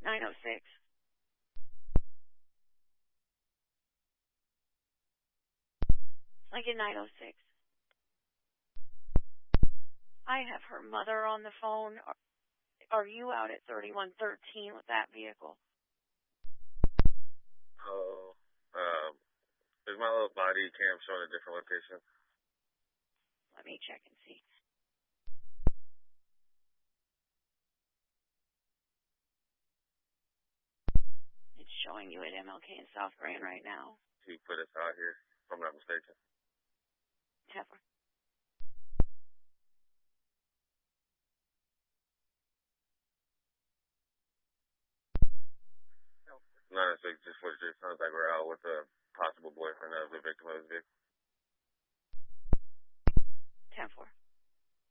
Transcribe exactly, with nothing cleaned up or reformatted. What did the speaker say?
nine oh six. Lincoln nine oh six. I have her mother on the phone. Are, are you out at thirty-one thirteen with that vehicle? Oh, um, is my little body cam showing a different location? Let me check and see. It's showing you at M L K in South Grand right now. He put us out here, if I'm not mistaken. Heifer. nine oh six, just what it just sounds like we're out with a possible boyfriend of the victim of the vehicle. ten four.